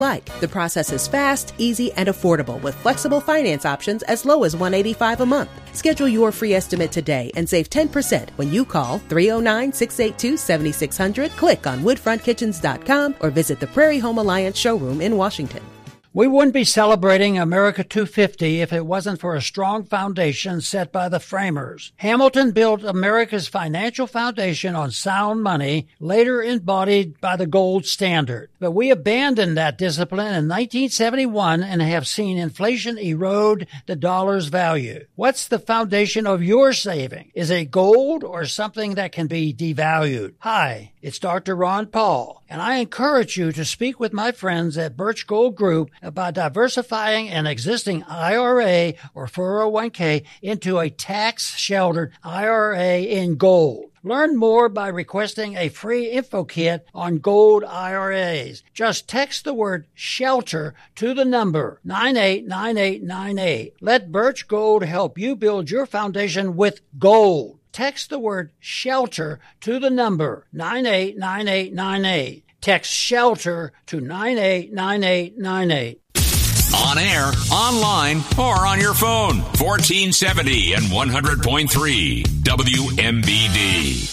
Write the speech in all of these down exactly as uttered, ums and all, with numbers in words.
like. The process is fast, easy, and affordable with flexible finance options as low as one hundred eighty-five dollars a month. Schedule your free estimate today and save ten percent when you call three oh nine, six eight two, seven six zero zero, click on woodfront kitchens dot com, or visit the Prairie Home Alliance showroom in Washington. We wouldn't be celebrating America two fifty if it wasn't for a strong foundation set by the framers. Hamilton built America's financial foundation on sound money, later embodied by the gold standard. But we abandoned that discipline in nineteen seventy-one and have seen inflation erode the dollar's value. What's the foundation of your saving? Is it gold or something that can be devalued? Hi, it's Doctor Ron Paul, and I encourage you to speak with my friends at Birch Gold Group about diversifying an existing I R A or four oh one k into a tax-sheltered I R A in gold. Learn more by requesting a free info kit on gold I R As. Just text the word SHELTER to the number nine eight nine eight nine eight. Let Birch Gold help you build your foundation with gold. Text the word SHELTER to the number nine eight nine eight nine eight. Text SHELTER to nine eight nine eight nine eight. On air, online, or on your phone. fourteen seventy and one hundred point three W M B D.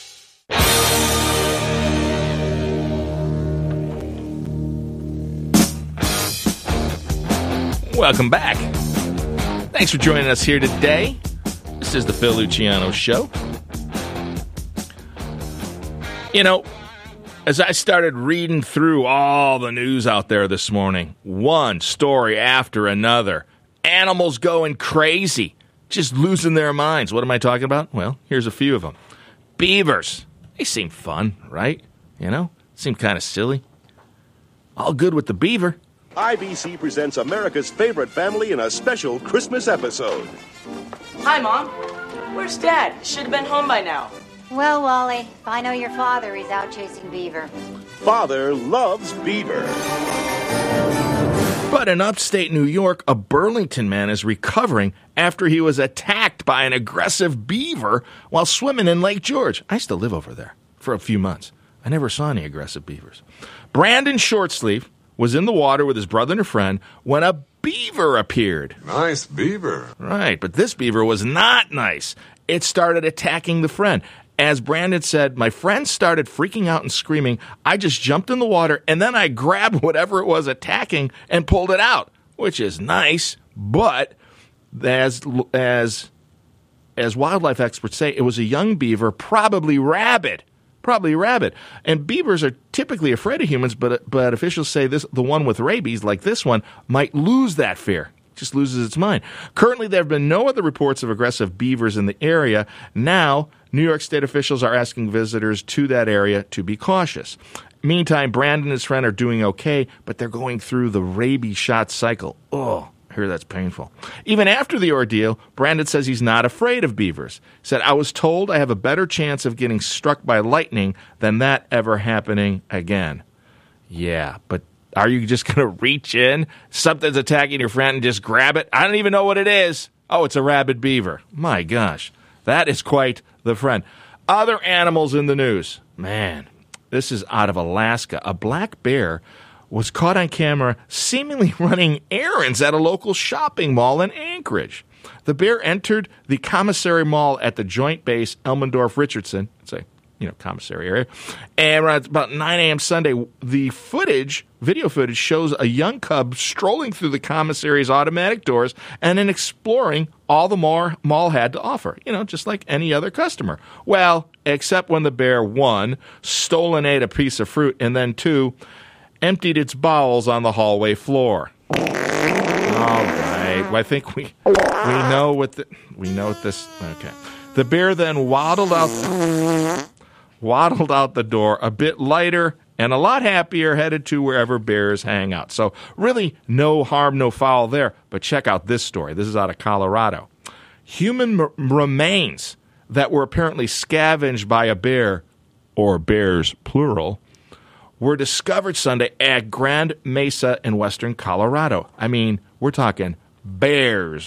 Welcome back. Thanks for joining us here today. This is the Phil Luciano Show. You know, as I started reading through all the news out there this morning, one story after another, animals going crazy, just losing their minds. What am I talking about? Well, here's a few of them. Beavers. They seem fun, right? You know, seem kind of silly. All good with the beaver. I B C presents America's favorite family in a special Christmas episode. Hi, Mom. Where's Dad? Should have been home by now. Well, Wally, if I know your father, he's out chasing beaver. Father loves beaver. But in upstate New York, a Burlington man is recovering after he was attacked by an aggressive beaver while swimming in Lake George. I used to live over there for a few months. I never saw any aggressive beavers. Brandon Shortsleeve was in the water with his brother and a friend when a beaver appeared. Nice beaver. Right, but this beaver was not nice. It started attacking the friend. As Brandon said, my friend started freaking out and screaming. I just jumped in the water, and then I grabbed whatever it was attacking and pulled it out, which is nice. But as as as wildlife experts say, it was a young beaver, probably rabid, probably rabid. And beavers are typically afraid of humans, but but officials say this the one with rabies, like this one, might lose that fear. Just loses its mind. Currently, there have been no other reports of aggressive beavers in the area. Now, New York State officials are asking visitors to that area to be cautious. Meantime, Brandon and his friend are doing okay, but they're going through the rabies shot cycle. Oh, I hear that's painful. Even after the ordeal, Brandon says he's not afraid of beavers. He said, I was told I have a better chance of getting struck by lightning than that ever happening again. Yeah, but are you just going to reach in? Something's attacking your friend and just grab it? I don't even know what it is. Oh, it's a rabid beaver. My gosh, that is quite the friend. Other animals in the news. Man, this is out of Alaska. A black bear was caught on camera seemingly running errands at a local shopping mall in Anchorage. The bear entered the commissary mall at the Joint Base Elmendorf-Richardson. It's a you know, commissary area. And around about nine a.m. Sunday, the footage, video footage, shows a young cub strolling through the commissary's automatic doors and then exploring all the mall, mall had to offer, you know, just like any other customer. Well, except when the bear, one, stole and ate a piece of fruit, and then two, emptied its bowels on the hallway floor. All right. Well, I think we we know what the, we know what this. Okay. The bear then waddled out. waddled out the door a bit lighter and a lot happier, headed to wherever bears hang out. So really no harm, no foul there. But check out this story. This is out of Colorado. Human m- remains that were apparently scavenged by a bear, or bears plural, were discovered Sunday at Grand Mesa in western Colorado. I mean, we're talking bears.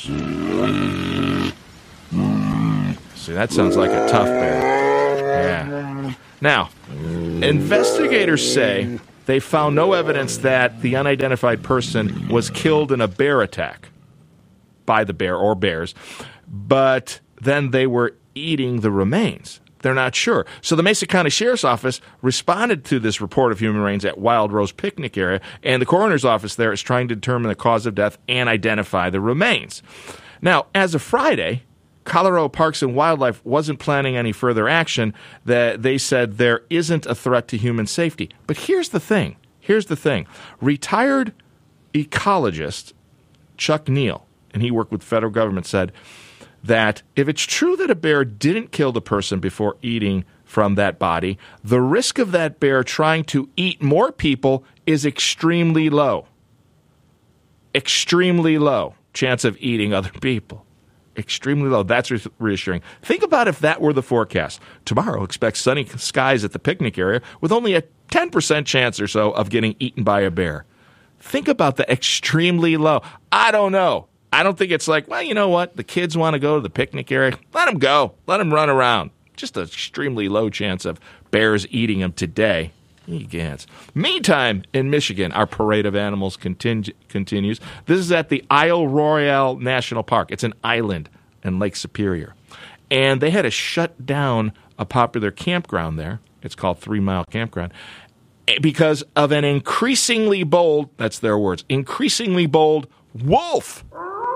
See, that sounds like a tough bear. Yeah. Now, investigators say they found no evidence that the unidentified person was killed in a bear attack by the bear or bears, but then they were eating the remains. They're not sure. So the Mesa County Sheriff's Office responded to this report of human remains at Wild Rose Picnic area, and the coroner's office there is trying to determine the cause of death and identify the remains. Now, as of Friday, Colorado Parks and Wildlife wasn't planning any further action. That they said there isn't a threat to human safety. But here's the thing. Here's the thing. Retired ecologist Chuck Neal, and he worked with the federal government, said that if it's true that a bear didn't kill the person before eating from that body, the risk of that bear trying to eat more people is extremely low. Extremely low chance of eating other people. Extremely low. That's re- reassuring. Think about if that were the forecast. Tomorrow, expect sunny skies at the picnic area with only a ten percent chance or so of getting eaten by a bear. Think about the extremely low. I don't know. I don't think it's like, well, you know what? The kids want to go to the picnic area. Let them go. Let them run around. Just an extremely low chance of bears eating them today. Egans. Meantime, in Michigan, our parade of animals continu- continues. This is at the Isle Royale National Park. It's an island in Lake Superior. And they had to shut down a popular campground there. It's called Three Mile Campground. Because of an increasingly bold, that's their words, increasingly bold wolf.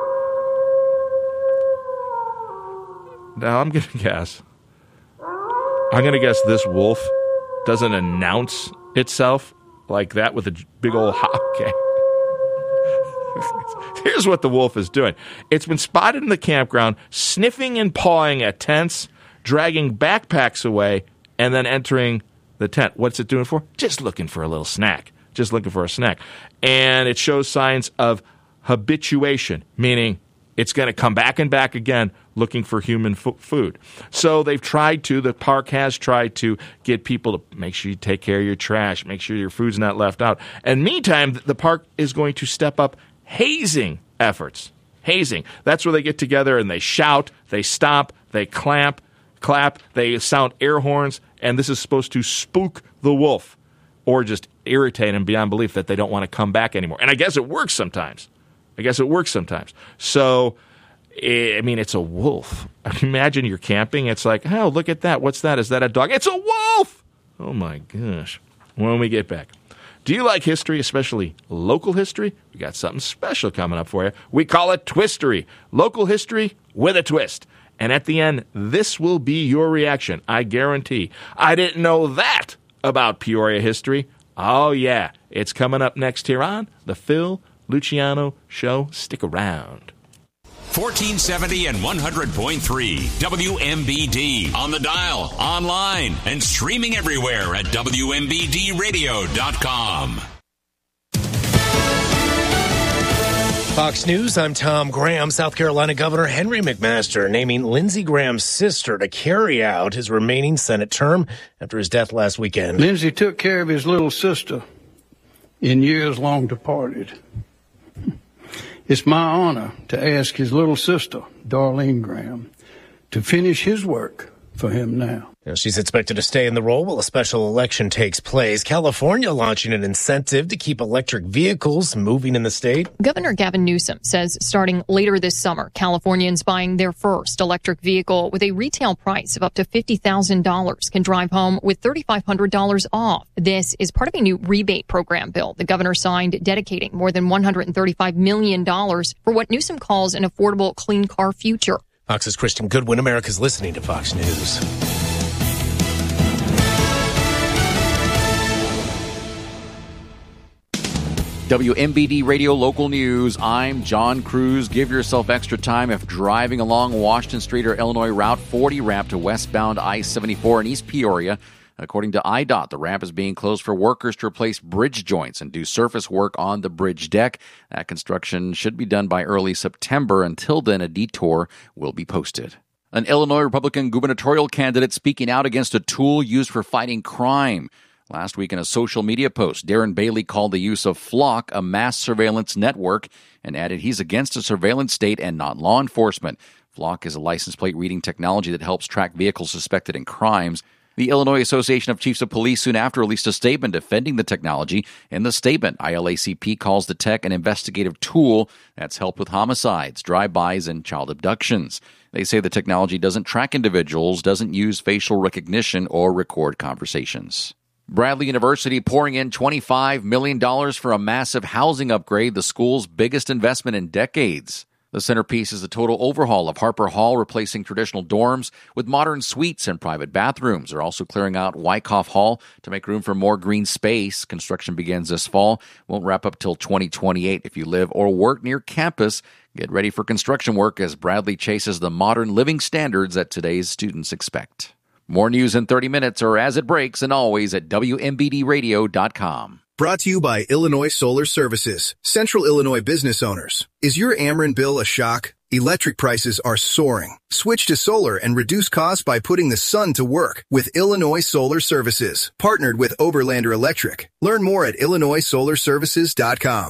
Now, I'm going to guess. I'm going to guess this wolf doesn't announce itself like that with a big old hop. Okay. Here's what the wolf is doing. It's been spotted in the campground, sniffing and pawing at tents, dragging backpacks away, and then entering the tent. What's it doing for? Just looking for a little snack. Just looking for a snack. And it shows signs of habituation, meaning it's going to come back and back again looking for human f- food. So they've tried to, the park has tried to get people to make sure you take care of your trash, make sure your food's not left out. And meantime, the park is going to step up hazing efforts. Hazing. That's where they get together and they shout, they stomp, they clamp, clap, they sound air horns, and this is supposed to spook the wolf or just irritate him beyond belief that they don't want to come back anymore. And I guess it works sometimes. I guess it works sometimes. So, I mean, it's a wolf. Imagine you're camping. It's like, oh, look at that. What's that? Is that a dog? It's a wolf! Oh, my gosh. When we get back. Do you like history, especially local history? We got something special coming up for you. We call it Twistery. Local history with a twist. And at the end, this will be your reaction. I guarantee. I didn't know that about Peoria history. Oh, yeah. It's coming up next here on The Phil Luciano Show. Stick around. fourteen seventy and one hundred point three W M B D. On the dial, online, and streaming everywhere at W M B D radio dot com. Fox News, I'm Tom Graham. South Carolina Governor Henry McMaster naming Lindsey Graham's sister to carry out his remaining Senate term after his death last weekend. Lindsey took care of his little sister in years long departed. It's my honor to ask his little sister, Darlene Graham, to finish his work for him now. She's expected to stay in the role while a special election takes place. California launching an incentive to keep electric vehicles moving in the state. Governor Gavin Newsom says starting later this summer, Californians buying their first electric vehicle with a retail price of up to fifty thousand dollars can drive home with three thousand five hundred dollars off. This is part of a new rebate program bill the governor signed dedicating more than one hundred thirty-five million dollars for what Newsom calls an affordable clean car future. Fox's Kristen Goodwin. America's listening to Fox News. W M B D Radio Local News. I'm John Cruz. Give yourself extra time if driving along Washington Street or Illinois Route forty ramp to westbound I seventy-four in East Peoria. According to I D O T, the ramp is being closed for workers to replace bridge joints and do surface work on the bridge deck. That construction should be done by early September. Until then, a detour will be posted. An Illinois Republican gubernatorial candidate speaking out against a tool used for fighting crime. Last week in a social media post, Darren Bailey called the use of Flock a mass surveillance network and added he's against a surveillance state and not law enforcement. Flock is a license plate reading technology that helps track vehicles suspected in crimes. The Illinois Association of Chiefs of Police soon after released a statement defending the technology. In the statement, I L A C P calls the tech an investigative tool that's helped with homicides, drive-bys, and child abductions. They say the technology doesn't track individuals, doesn't use facial recognition, or record conversations. Bradley University pouring in twenty-five million dollars for a massive housing upgrade, the school's biggest investment in decades. The centerpiece is the total overhaul of Harper Hall, replacing traditional dorms with modern suites and private bathrooms. They're also clearing out Wyckoff Hall to make room for more green space. Construction begins this fall. Won't wrap up till twenty twenty-eight. If you live or work near campus, get ready for construction work as Bradley chases the modern living standards that today's students expect. More news in thirty minutes or as it breaks, and always at W M B D radio dot com. Brought to you by Illinois Solar Services, Central Illinois business owners. Is your Ameren bill a shock? Electric prices are soaring. Switch to solar and reduce costs by putting the sun to work with Illinois Solar Services, partnered with Oberlander Electric. Learn more at illinois solar services dot com.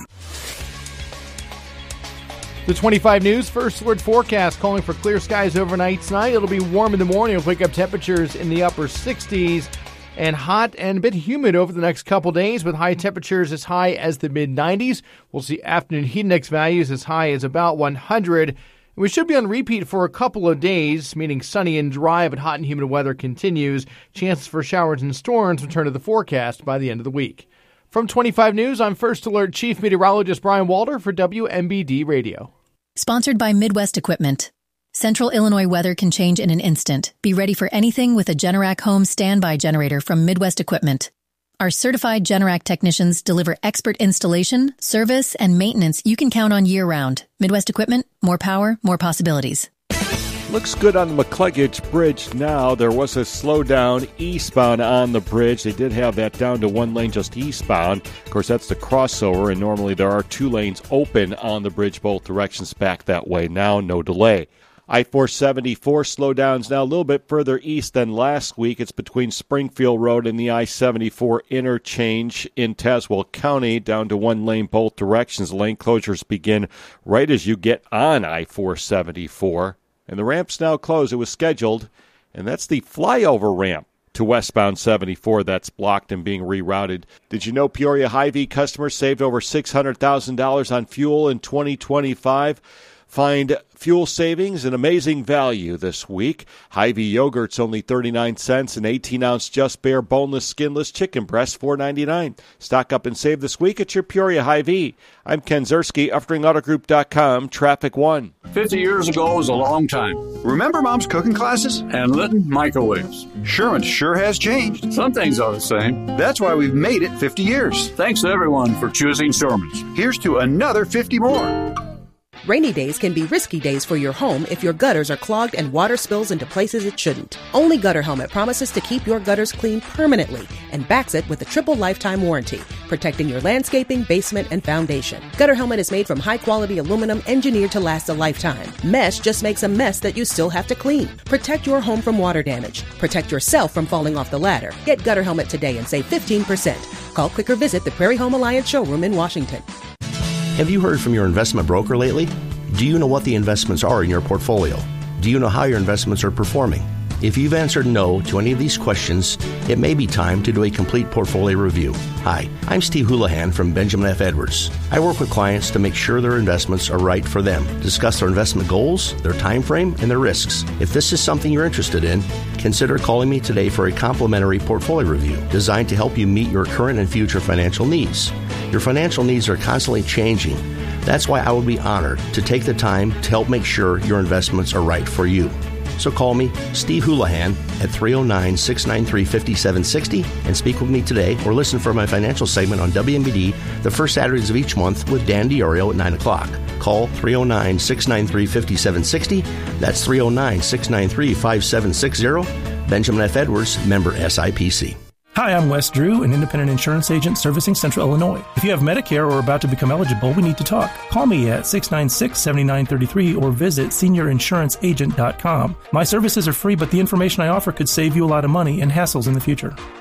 The twenty-five News First Alert forecast calling for clear skies overnight tonight. It'll be warm in the morning. We'll wake up temperatures in the upper sixties. And hot and a bit humid over the next couple days with high temperatures as high as the mid nineties. We'll see afternoon heat index values as high as about one hundred. We should be on repeat for a couple of days, meaning sunny and dry, but hot and humid weather continues. Chances for showers and storms return to the forecast by the end of the week. From twenty-five News, I'm First Alert Chief Meteorologist Brian Walter for W M B D Radio. Sponsored by Midwest Equipment. Central Illinois weather can change in an instant. Be ready for anything with a Generac home standby generator from Midwest Equipment. Our certified Generac technicians deliver expert installation, service, and maintenance you can count on year-round. Midwest Equipment, more power, more possibilities. Looks good on the McCluggage Bridge now. There was a slowdown eastbound on the bridge. They did have that down to one lane just eastbound. Of course, that's the crossover, and normally there are two lanes open on the bridge both directions back that way. Now, no delay. I four seventy-four slowdowns now a little bit further east than last week. It's between Springfield Road and the I seventy-four interchange in Tazewell County, down to one lane both directions. Lane closures begin right as you get on I four seventy-four. And the ramp's now closed. It was scheduled, and that's the flyover ramp to westbound seventy-four that's blocked and being rerouted. Did you know Peoria Hy-Vee customers saved over six hundred thousand dollars on fuel in twenty twenty-five? Find fuel savings and amazing value this week. Hy-Vee yogurt's only thirty-nine cents, and eighteen-ounce Just Bare boneless, skinless chicken breast, four ninety-nine. Stock up and save this week at your Peoria Hy-Vee. I'm Ken Zerski, Uftring Auto Group dot com, Traffic One. fifty years ago was a long time. Remember Mom's cooking classes? And Litton microwaves. Sherman sure has changed. Some things are the same. That's why we've made it fifty years. Thanks to everyone for choosing Sherman's. Here's to another fifty more. Rainy days can be risky days for your home if your gutters are clogged and water spills into places it shouldn't. Only Gutter Helmet promises to keep your gutters clean permanently and backs it with a triple lifetime warranty, protecting your landscaping, basement, and foundation. Gutter Helmet is made from high-quality aluminum engineered to last a lifetime. Mesh just makes a mess that you still have to clean. Protect your home from water damage. Protect yourself from falling off the ladder. Get Gutter Helmet today and save fifteen percent. Call, click, or visit the Prairie Home Alliance showroom in Washington. Have you heard from your investment broker lately? Do you know what the investments are in your portfolio? Do you know how your investments are performing? If you've answered no to any of these questions, it may be time to do a complete portfolio review. Hi, I'm Steve Houlihan from Benjamin F. Edwards. I work with clients to make sure their investments are right for them, discuss their investment goals, their time frame, and their risks. If this is something you're interested in, consider calling me today for a complimentary portfolio review designed to help you meet your current and future financial needs. Your financial needs are constantly changing. That's why I would be honored to take the time to help make sure your investments are right for you. So call me, Steve Houlihan, at three oh nine, six nine three, five seven six oh and speak with me today, or listen for my financial segment on W M B D the first Saturdays of each month with Dan DiOrio at nine o'clock. Call three oh nine, six nine three, five seven six oh. That's three oh nine, six nine three, five seven six oh. Benjamin F. Edwards, member S I P C. Hi, I'm Wes Drew, an independent insurance agent servicing Central Illinois. If you have Medicare or are about to become eligible, we need to talk. Call me at six nine six, seven nine three three or visit senior insurance agent dot com. My services are free, but the information I offer could save you a lot of money and hassles in the future.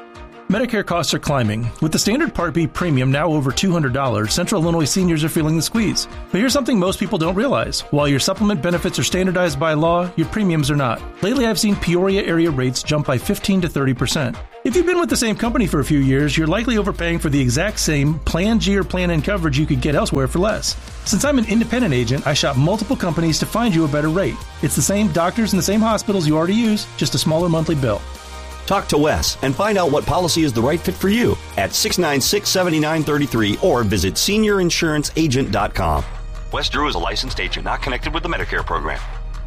Medicare costs are climbing. With the standard Part B premium now over two hundred dollars, Central Illinois seniors are feeling the squeeze. But here's something most people don't realize. While your supplement benefits are standardized by law, your premiums are not. Lately, I've seen Peoria area rates jump by fifteen to thirty percent. If you've been with the same company for a few years, you're likely overpaying for the exact same Plan G or Plan N coverage you could get elsewhere for less. Since I'm an independent agent, I shop multiple companies to find you a better rate. It's the same doctors and the same hospitals you already use, just a smaller monthly bill. Talk to Wes and find out what policy is the right fit for you at six nine six, seven nine three three or visit senior insurance agent dot com. Wes Drew is a licensed agent not connected with the Medicare program.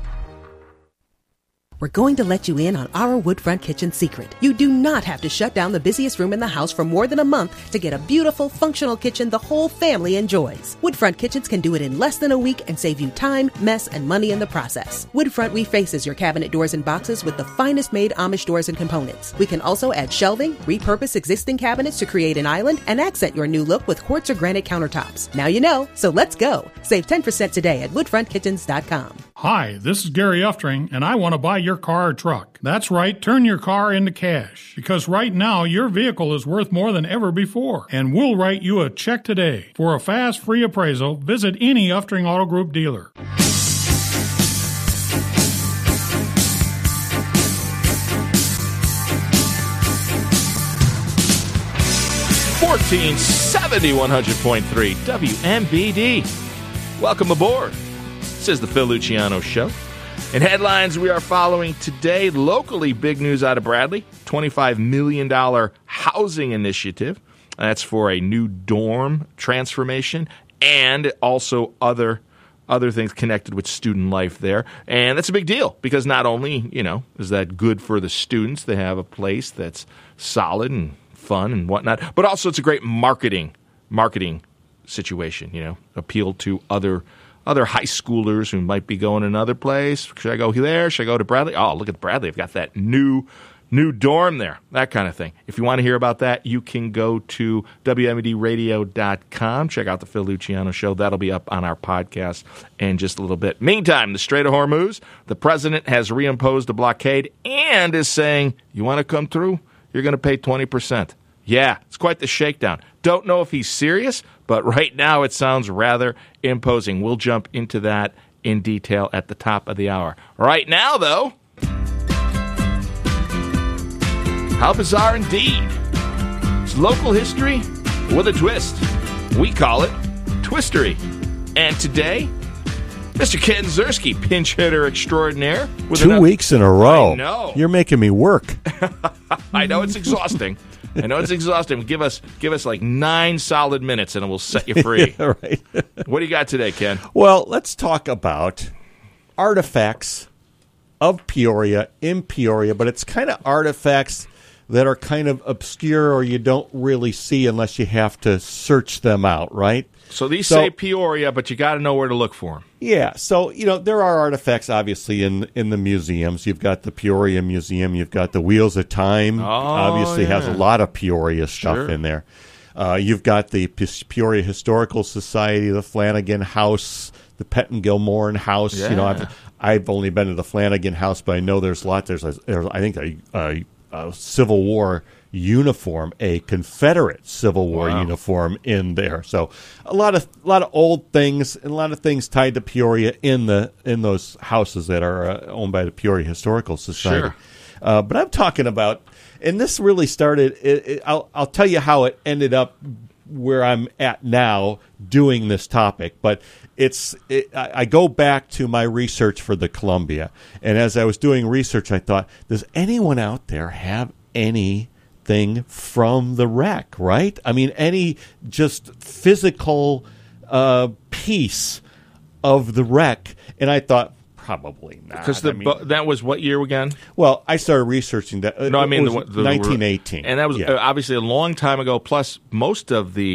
We're going to let you in on our Woodfront Kitchen secret. You do not have to shut down the busiest room in the house for more than a month to get a beautiful, functional kitchen the whole family enjoys. Woodfront Kitchens can do it in less than a week and save you time, mess, and money in the process. Woodfront refaces your cabinet doors and boxes with the finest made Amish doors and components. We can also add shelving, repurpose existing cabinets to create an island, and accent your new look with quartz or granite countertops. Now you know, so let's go. Save ten percent today at woodfront kitchens dot com. Hi, this is Gary Uftring, and I want to buy your car or truck. That's right, turn your car into cash. Because right now, your vehicle is worth more than ever before. And we'll write you a check today. For a fast, free appraisal, visit any Uftring Auto Group dealer. fourteen seventy, one hundred point three W M B D. Welcome aboard. This is the Phil Luciano Show. In headlines we are following today, locally big news out of Bradley, twenty-five million dollars housing initiative. That's for a new dorm transformation and also other other things connected with student life there. And that's a big deal because not only, you know, is that good for the students, they have a place that's solid and fun and whatnot, but also it's a great marketing marketing situation, you know, appeal to other Other high schoolers who might be going another place. Should I go there? Should I go to Bradley? Oh, look at Bradley. I've got that new new dorm there. That kind of thing. If you want to hear about that, you can go to W M B D radio dot com. Check out the Phil Luciano Show. That'll be up on our podcast in just a little bit. Meantime, the Strait of Hormuz, the president has reimposed a blockade and is saying, you want to come through? You're going to pay twenty percent. Yeah, it's quite the shakedown. Don't know if he's serious, but right now it sounds rather imposing. We'll jump into that in detail at the top of the hour. Right now, though, how bizarre indeed. It's local history with a twist. We call it Twistery. And today, Mister Ken Ziersky, pinch hitter extraordinaire. With Two another- weeks in a row. I know. You're making me work. I know it's exhausting. I know it's exhausting. Give us give us like nine solid minutes and we'll set you free. Yeah, right. What do you got today, Ken? Well, let's talk about artifacts of Peoria, in Peoria, but it's kind of artifacts that are kind of obscure or you don't really see unless you have to search them out, right? So these So- say Peoria, but you got to know where to look for them. Yeah, so, you know, there are artifacts, obviously, in in the museums. You've got the Peoria Museum. You've got the Wheels of Time. Oh, obviously yeah. has a lot of Peoria stuff Sure. in there. Uh, you've got the Pe- Peoria Historical Society, the Flanagan House, the Petton Gilmoren House. You know, Yeah. I've, I've only been to the Flanagan House, but I know there's a lot. There's, a, there's I think, a, a, a Civil War uniform, a Confederate Civil War Wow. uniform in there. So a lot of a lot of old things and a lot of things tied to Peoria in the in those houses that are uh, owned by the Peoria Historical Society. Sure. Uh, but I'm talking about, and this really started. It, it, I'll I'll tell you how it ended up where I'm at now doing this topic, but. It's. It, I I go back to my research for the Columbia, and as I was doing research, I thought, does anyone out there have anything from the wreck? Right? I mean, any just physical uh, piece of the wreck? And I thought, probably not. Because the I mean, bu- that was what year again? well, I started researching that. No, I mean it was the, the nineteen eighteen, and that was Yeah. uh, obviously a long time ago. Plus, most of the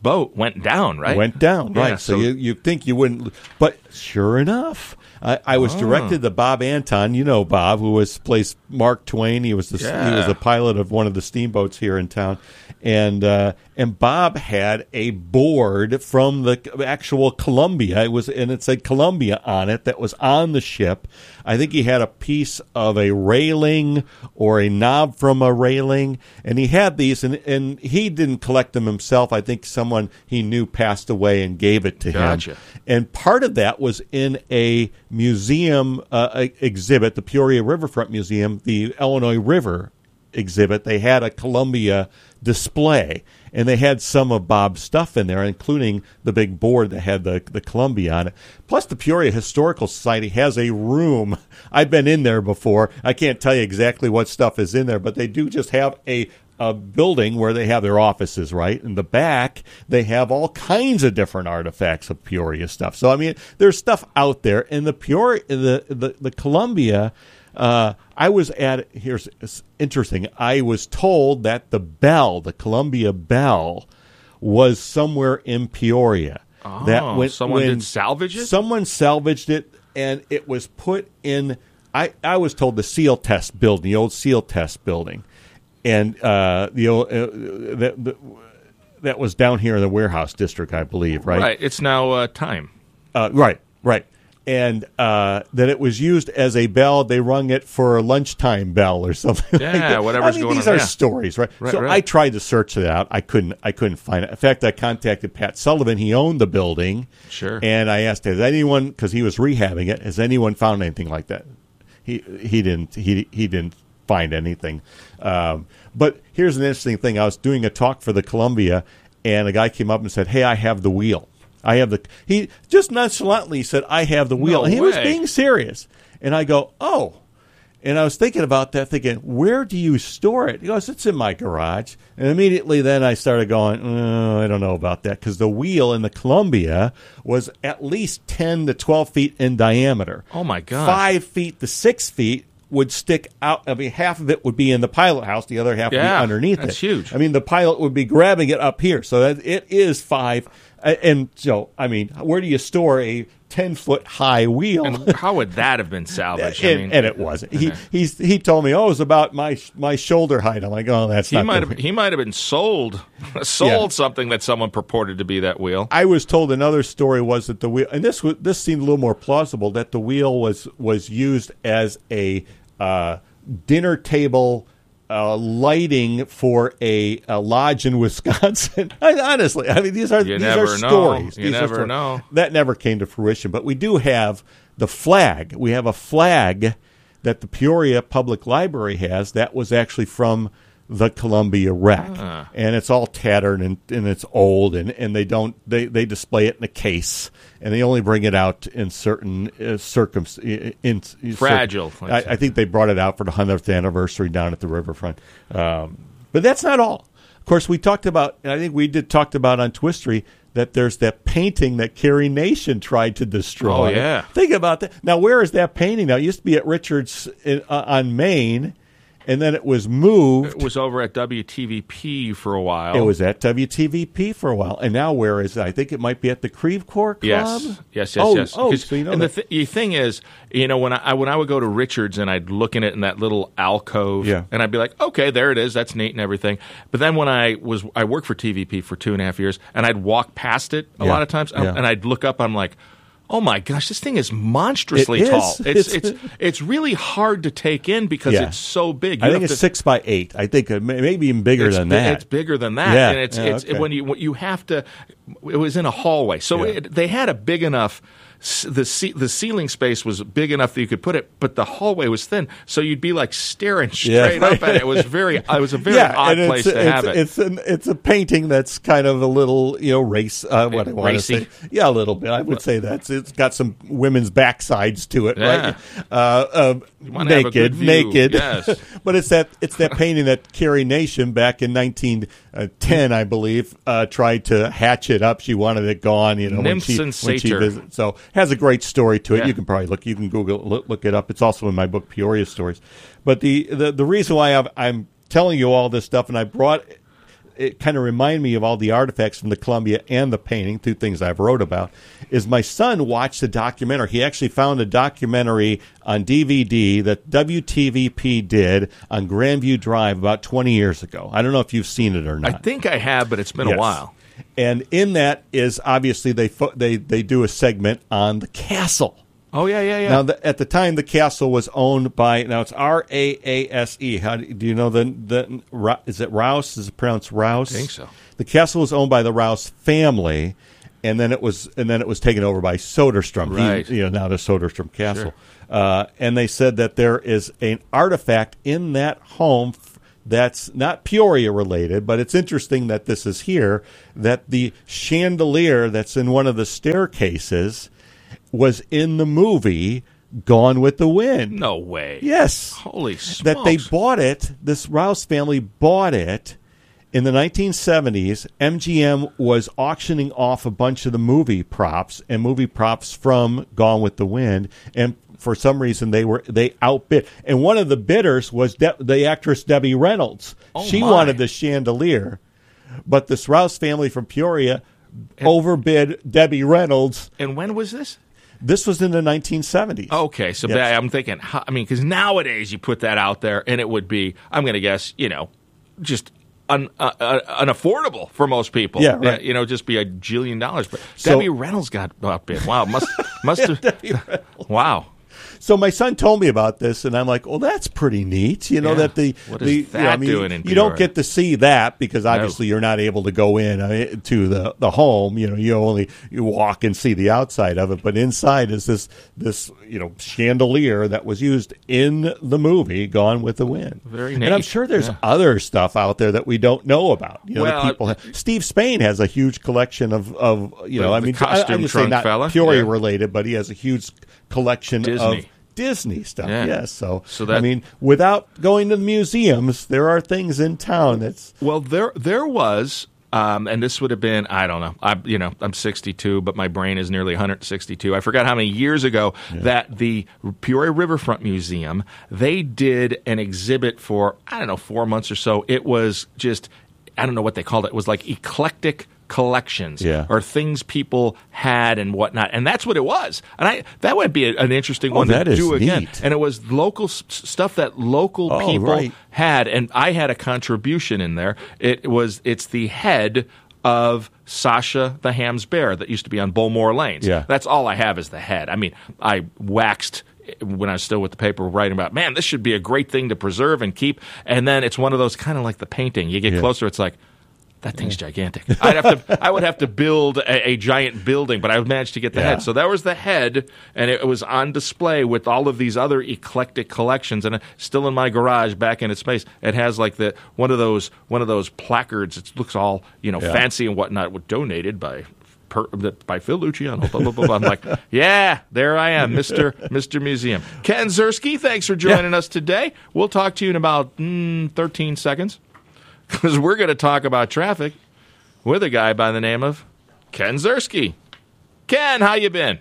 boat went down, right? Went down, Yeah, right. So, so- you you think you wouldn't, but sure enough, I, I was Oh. directed to Bob Anton. You know Bob, who was placed Mark Twain. He was the he Yeah. was the pilot of one of the steamboats here in town, and uh, and Bob had a board from the actual Columbia. It was and it said Columbia on it that was on the ship. I think he had a piece of a railing or a knob from a railing, and he had these, and, and he didn't collect them himself. I think someone he knew passed away and gave it to Gotcha. him. And part of that was in a museum uh, exhibit, the Peoria Riverfront Museum, the Illinois River exhibit. They had a Columbia display, and they had some of Bob's stuff in there, including the big board that had the, the Columbia on it. Plus, the Peoria Historical Society has a room. I've been in there before. I can't tell you exactly what stuff is in there, but they do just have a a building where they have their offices, right? In the back, they have all kinds of different artifacts of Peoria stuff. So, I mean, there's stuff out there. And the Peoria, the, the, the Columbia, uh, I was at, here's it's interesting, I was told that the bell, the Columbia bell, was somewhere in Peoria. Oh, that when, someone when did salvage it? Someone salvaged it, and it was put in, I, I was told, the SEAL test building, the old SEAL test building. And uh, the, old, uh, that, the, that was down here in the warehouse district, I believe, right? Right. It's now uh, time. Uh, right, right. And uh, that it was used as a bell. They rung it for a lunchtime bell or something. Yeah, like that. whatever's I mean, going these on, are yeah. stories, right? Right, so right. I tried to search it out. I couldn't. I couldn't find it. In fact, I contacted Pat Sullivan. He owned the building. Sure. And I asked, has anyone, because he was rehabbing it, has anyone found anything like that? He he didn't. He he didn't find anything. Um, but here's an interesting thing. I was doing a talk for the Columbia, and a guy came up and said, "Hey, I have the wheel. I have the." He just nonchalantly said, "I have the wheel." No and he was way. being serious. And I go, "Oh." And I was thinking about that, thinking, where do you store it? He goes, "It's in my garage." And immediately then I started going, oh, I don't know about that, because the wheel in the Columbia was at least ten to twelve feet in diameter. Oh, my God. Five feet to six feet would stick out. I mean, half of it would be in the pilot house. The other half would Yeah, be underneath that's it. huge. I mean, the pilot would be grabbing it up here. So that it is five. uh, And so, I mean, where do you store a ten-foot high wheel? And how would that have been salvaged? I and, mean, and it wasn't. He Okay. he's, he told me, oh, it was about my my shoulder height. I'm like, oh, that's he not might good. have he might have been sold sold Yeah. something that someone purported to be that wheel. I was told another story was that the wheel, and this was, this seemed a little more plausible, that the wheel was was used as a uh, dinner table uh, lighting for a, a lodge in Wisconsin. I, honestly, I mean, these are You these never are know. stories. You These are never stories. know. That never came to fruition, but we do have the flag. We have a flag that the Peoria Public Library has that was actually from the Columbia wreck, Ah. and it's all tattered and, and it's old, and, and they don't they, they display it in a case, and they only bring it out in certain uh, circum in, in Fragile, circum- like I, I think they brought it out for the hundredth anniversary down at the riverfront, um, but that's not all. Of course, we talked about, and I think we did talked about on Twistery, that there's that painting that Carrie Nation tried to destroy. Oh, yeah. Think about that. Now, where is that painting now? It used to be at Richards in, uh, on Main, and then it was moved. It was over at W T V P for a while. It was at W T V P for a while, and now where is it? I think it might be at the Creve Coeur Club. Yes, yes, yes, oh, yes. Oh, 'Cause- so you know and that. the, th- the thing is, you know, when I when I would go to Richards and I'd look in it in that little alcove, Yeah. and I'd be like, okay, there it is, that's neat and everything. But then when I was I worked for T V P for two and a half years, and I'd walk past it a Yeah. lot of times, Yeah. and I'd look up, I'm like, oh my gosh, this thing is monstrously It is. tall. It's It's- it's it's really hard to take in because Yeah. it's so big. I You think have it's to- six by eight. I think uh, may- maybe even bigger it's than bi- that. It's bigger than that, Yeah. and it's Yeah, it's okay. when you you have to. It was in a hallway, so Yeah. it, they had a big enough. s- The ce- the ceiling space was big enough that you could put it, but the hallway was thin, so you'd be like staring Yeah. straight up at it. It was very. It was a very yeah, odd and place it's, to it's, have it. It's an, it's a painting that's kind of a little, you know, race. Uh, what I want to Racy. say, yeah, a little bit. I would say that's it's got some women's backsides to it, Yeah. right? Uh, uh, wanna have a naked, good view. naked. Yes. But it's that it's that painting that Carrie Nation back in nineteen ten, I believe, uh, tried to hatch it up. She wanted it gone, you know, when Nymphs she and when she Satyr. visited. So has a great story to it. Yeah. You can probably look. You can Google look, look it up. It's also in my book Peoria Stories. But the the, the reason why I've, I'm telling you all this stuff, and I brought it kind of reminded me of all the artifacts from the Columbia and the painting, two things I've wrote about, is my son watched the documentary. He actually found a documentary on D V D that W T V P did on Grandview Drive about twenty years ago. I don't know if you've seen it or not. I think I have, but it's been Yes. a while. And in that is obviously they fo- they they do a segment on the castle. Oh, yeah, yeah, yeah. Now, the, at the time, the castle was owned by, now it's R A A S E. How do, do you know the, the, Ro- is it Rouse? Is it pronounced Rouse? I think so. The castle was owned by the Rouse family, and then it was and then it was taken over by Soderstrom. Right. He, you know, now the Soderstrom Castle. Sure. Uh, and they said that there is an artifact in that home that's not Peoria related, but it's interesting that this is here, that the chandelier that's in one of the staircases was in the movie Gone with the Wind. No way. Yes. Holy smokes. That they bought it, this Rouse family bought it in the nineteen seventies. M G M was auctioning off a bunch of the movie props and movie props from Gone with the Wind, and for some reason they were they outbid. And one of the bidders was De- the actress Debbie Reynolds. Oh, she my. wanted the chandelier, but this Rouse family from Peoria and, overbid Debbie Reynolds. And when was this? This was in the nineteen seventies. Okay, so Yes. that, I'm thinking, I mean, because nowadays you put that out there and it would be, I'm going to guess, you know, just un, uh, uh, unaffordable for most people. Yeah, right. You know, just be a jillion dollars. But So- Debbie Reynolds got outbid. Wow, must must have. Debbie Reynolds. Wow. So my son told me about this, and I'm like, "Well, that's pretty neat." You know Yeah. that the What is the that you know, I mean, doing in you don't Peoria? get to see that because obviously you're not able to go in uh, to the, the home. You know, you only you walk and see the outside of it, but inside is this this you know chandelier that was used in the movie Gone with the Wind. Very And I'm neat. sure there's Yeah. other stuff out there that we don't know about. You know, Well, that people have. Steve Spain has a huge collection of of you know. The- I the mean, I, costume I'm just say trunk not fella. Peoria Yeah. related, but he has a huge collection Disney. of Disney stuff. Yeah. Yes, so, So that- I mean, without going to the museums, there are things in town that's Well, there there was, um, and this would have been, I don't know, I you know, I'm sixty-two, but my brain is nearly one hundred sixty-two. I forgot how many years ago that the Peoria Riverfront Museum, they did an exhibit for, I don't know, four months or so. It was just, I don't know what they called it. It was like eclectic collections Yeah. or things people had and whatnot, and that's what it was. And I that would be a, an interesting Oh, one that to is do again. neat. And it was local s- stuff that local Oh, people right. had, and I had a contribution in there. It was it's the head of Sasha the Ham's Bear that used to be on Bullmore Lanes. Yeah. That's all I have is the head. I mean, I waxed when I was still with the paper writing about, man, this should be a great thing to preserve and keep. And then it's one of those kind of like the painting. You get Yeah. closer, it's like, that thing's gigantic. I'd have to. I would have to build a, a giant building, but I managed to get the Yeah. head. So that was the head, and it was on display with all of these other eclectic collections, and it's still in my garage, back in its space. It has like the one of those one of those placards. It looks all you know Yeah. fancy and whatnot. Donated by. Per, by Phil Luciano. Blah, blah, blah, blah. I'm like, yeah, there I am, Mister Mister Museum. Ken Ziersky, thanks for joining Yeah. us today. We'll talk to you in about mm, thirteen seconds. Because we're going to talk about traffic with a guy by the name of Ken Ziersky. Ken, how you been?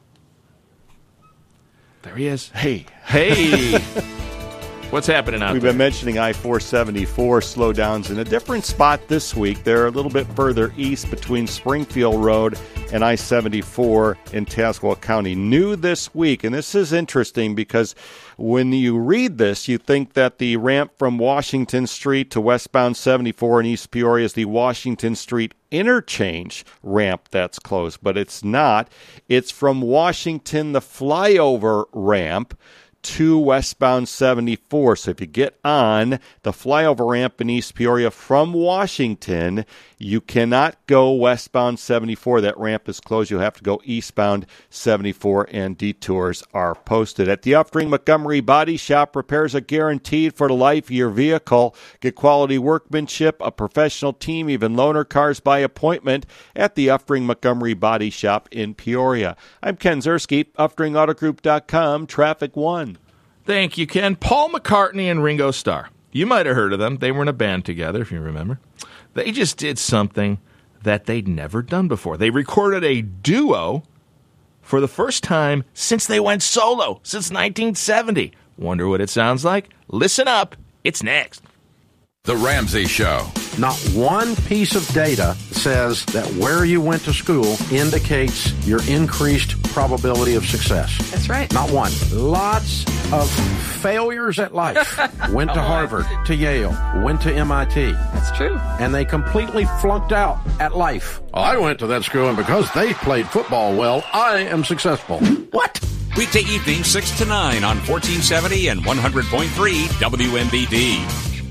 There he is. hey. Hey. What's happening out We've there? been mentioning I four seventy-four slowdowns in a different spot this week. They're a little bit further east between Springfield Road and I seventy-four in Tazewell County. New this week, and this is interesting because when you read this, you think that the ramp from Washington Street to westbound seventy-four in East Peoria is the Washington Street interchange ramp that's closed, but it's not. It's from Washington, the flyover ramp, to westbound seventy-four. So if you get on the flyover ramp in East Peoria from Washington, you cannot go westbound seventy-four. That ramp is closed. You'll have to go eastbound seventy-four, and detours are posted. At the Uftring Montgomery Body Shop, repairs are guaranteed for the life of your vehicle. Get quality workmanship, a professional team, even loaner cars by appointment at the Uftring Montgomery Body Shop in Peoria. I'm Ken Ziersky, uftring auto group dot com, Traffic One. Thank you, Ken. Paul McCartney and Ringo Starr. You might have heard of them. They were in a band together, if you remember. They just did something that they'd never done before. They recorded a duo for the first time since they went solo, since nineteen seventy. Wonder what it sounds like? Listen up. It's next. The Ramsey Show. Not one piece of data says that where you went to school indicates your increased probability of success. That's right. Not one. Lots of failures at life. Went to Harvard, to Yale, went to M I T. That's true. And they completely flunked out at life. I went to that school, and because they played football well, I am successful. What? Weekday evening, six to nine on fourteen seventy and one hundred point three W M B D.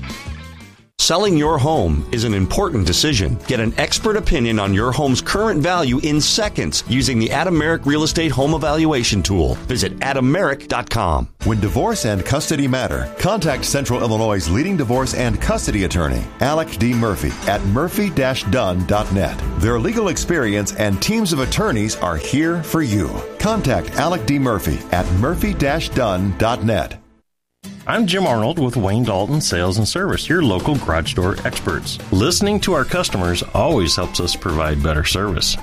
Selling your home is an important decision. Get an expert opinion on your home's current value in seconds using the Adam Merrick Real Estate Home Evaluation Tool. Visit adam merrick dot com. When divorce and custody matter, contact Central Illinois' leading divorce and custody attorney, Alec D. Murphy, at murphy dash dunn dot net. Their legal experience and teams of attorneys are here for you. Contact Alec D. Murphy at murphy dash dunn dot net. I'm Jim Arnold with Wayne Dalton Sales and Service, your local garage door experts. Listening to our customers always helps us provide better service.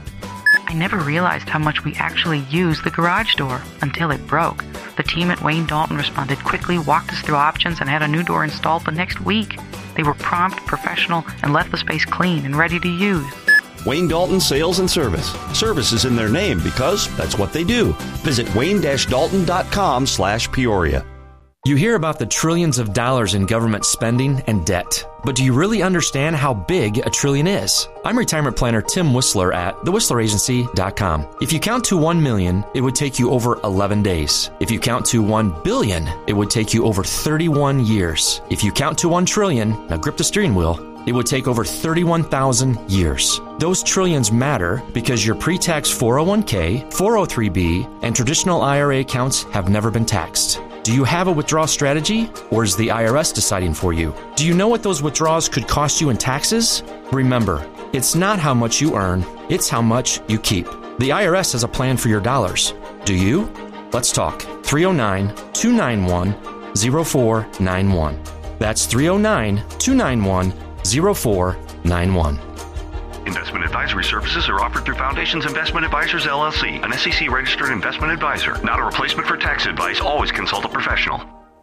I never realized how much we actually use the garage door until it broke. The team at Wayne Dalton responded quickly, walked us through options, and had a new door installed the next week. They were prompt, professional, and left the space clean and ready to use. Wayne Dalton Sales and Service. Service is in their name because that's what they do. Visit wayne dash dalton dot com slash Peoria. You hear about the trillions of dollars in government spending and debt, but do you really understand how big a trillion is? I'm retirement planner Tim Whistler at the whistler agency dot com. If you count to one million, it would take you over eleven days. If you count to one billion, it would take you over thirty-one years. If you count to one trillion, now grip the steering wheel, it would take over thirty-one thousand years. Those trillions matter because your pre-tax four oh one k, four oh three b, and traditional I R A accounts have never been taxed. Do you have a withdrawal strategy, or is the I R S deciding for you? Do you know what those withdrawals could cost you in taxes? Remember, it's not how much you earn, it's how much you keep. The I R S has a plan for your dollars. Do you? Let's talk. three oh nine, two nine one, oh four nine one. That's three oh nine, two nine one, oh four nine one. Investment advisory services are offered through Foundations Investment Advisors, L L C, an S E C-registered investment advisor. Not a replacement for tax advice. Always consult a professional.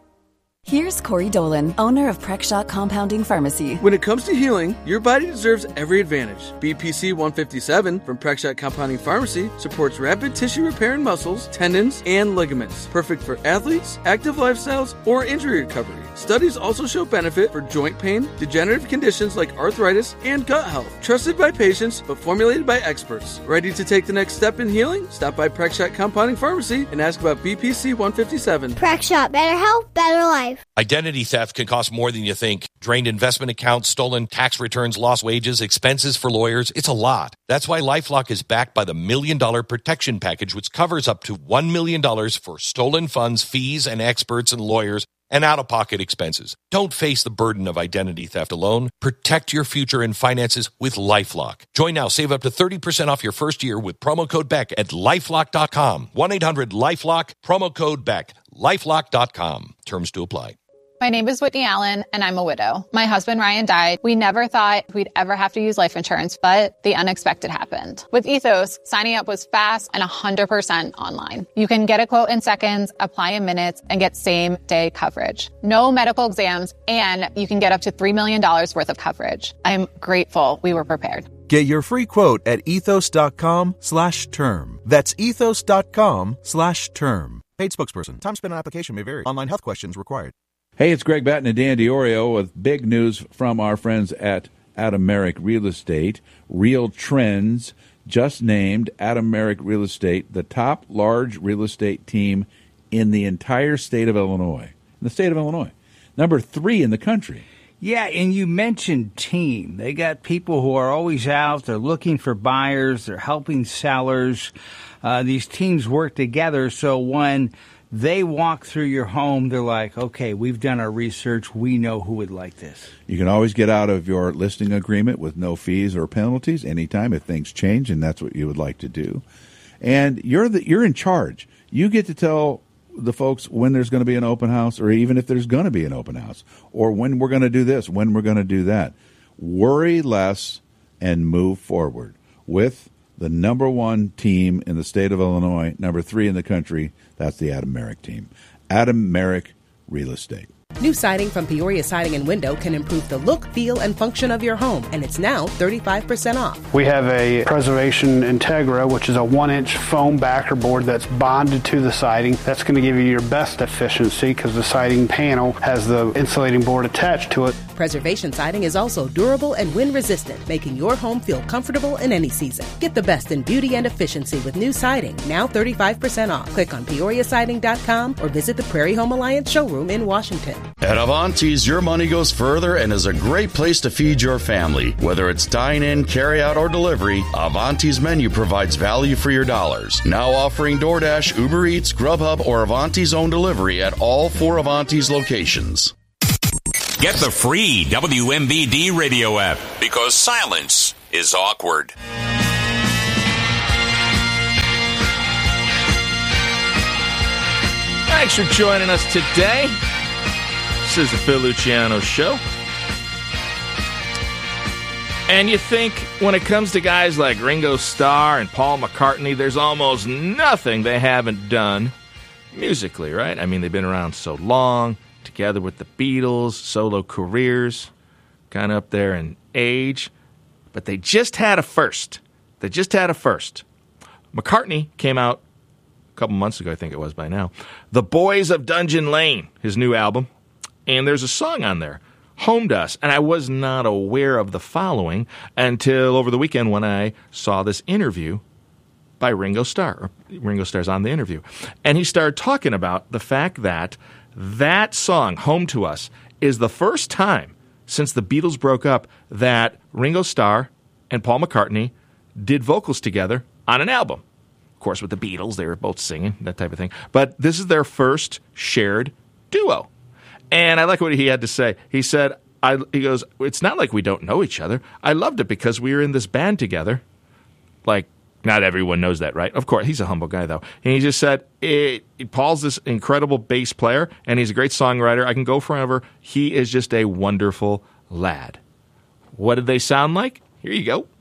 Here's Corey Dolan, owner of Prexshot Compounding Pharmacy. When it comes to healing, your body deserves every advantage. B P C one fifty-seven from Prexshot Compounding Pharmacy supports rapid tissue repair in muscles, tendons, and ligaments. Perfect for athletes, active lifestyles, or injury recovery. Studies also show benefit for joint pain, degenerative conditions like arthritis, and gut health. Trusted by patients, but formulated by experts. Ready to take the next step in healing? Stop by Prexshot Compounding Pharmacy and ask about B P C one fifty-seven. Prexshot, better health, better life. Identity theft can cost more than you think. Drained investment accounts, stolen tax returns, lost wages, expenses for lawyers. It's a lot. That's why LifeLock is backed by the Million Dollar Protection Package, which covers up to one million dollars for stolen funds, fees, and experts and lawyers, and out-of-pocket expenses. Don't face the burden of identity theft alone. Protect your future and finances with LifeLock. Join now. Save up to thirty percent off your first year with promo code Beck at lifelock dot com. one eight hundred lifelock, promo code Beck. lifelock dot com. Terms to apply. My name is Whitney Allen, and I'm a widow. My husband, Ryan, died. We never thought we'd ever have to use life insurance, but the unexpected happened. With Ethos, signing up was fast and one hundred percent online. You can get a quote in seconds, apply in minutes, and get same-day coverage. No medical exams, and you can get up to three million dollars worth of coverage. I'm grateful we were prepared. Get your free quote at ethos.com slash term. That's ethos.com slash term. Paid spokesperson. Time spent on application may vary. Online health questions required. Hey, it's Greg Batten and Dan DiOrio with big news from our friends at Adam Merrick Real Estate. Real Trends just named Adam Merrick Real Estate the top large real estate team in the entire state of Illinois. In the state of Illinois. Number three in the country. Yeah, and you mentioned team. They got people who are always out. They're looking for buyers. They're helping sellers. Uh, these teams work together, so when they walk through your home, they're like, okay, we've done our research. We know who would like this. You can always get out of your listing agreement with no fees or penalties anytime if things change, and that's what you would like to do. And you're the, you're in charge. You get to tell the folks when there's going to be an open house, or even if there's going to be an open house, or when we're going to do this, when we're going to do that. Worry less and move forward with the number one team in the state of Illinois, number three in the country. That's the Adam Merrick team. Adam Merrick Real Estate. New siding from Peoria Siding and Window can improve the look, feel, and function of your home, and it's now thirty-five percent off. We have a Preservation Integra, which is a one-inch foam backer board that's bonded to the siding. That's going to give you your best efficiency because the siding panel has the insulating board attached to it. Preservation Siding is also durable and wind-resistant, making your home feel comfortable in any season. Get the best in beauty and efficiency with new siding, now thirty-five percent off. Click on Peoria Siding dot com or visit the Prairie Home Alliance showroom in Washington. At Avanti's, your money goes further and is a great place to feed your family. Whether it's dine-in, carry-out, or delivery, Avanti's menu provides value for your dollars. Now offering DoorDash, Uber Eats, Grubhub, or Avanti's own delivery at all four Avanti's locations. Get the free W M B D radio app because silence is awkward. Thanks for joining us today. This is the Phil Luciano Show. And you think when it comes to guys like Ringo Starr and Paul McCartney, there's almost nothing they haven't done musically, right? I mean, they've been around so long, together with the Beatles, solo careers, kind of up there in age. But they just had a first. They just had a first. McCartney came out a couple months ago, I think it was by now. The Boys of Dungeon Lane, his new album. And there's a song on there, Home to Us. And I was not aware of the following until over the weekend when I saw this interview by Ringo Starr. Ringo Starr's on the interview. And he started talking about the fact that that song, Home to Us, is the first time since the Beatles broke up that Ringo Starr and Paul McCartney did vocals together on an album. Of course, with the Beatles, they were both singing, that type of thing. But this is their first shared duo. And I like what he had to say. He said, I, he goes, it's not like we don't know each other. I loved it because we were in this band together. Like, not everyone knows that, right? Of course, he's a humble guy, though. And he just said, it, it, Paul's this incredible bass player, and he's a great songwriter. I can go forever. He is just a wonderful lad. What did they sound like? Here you go.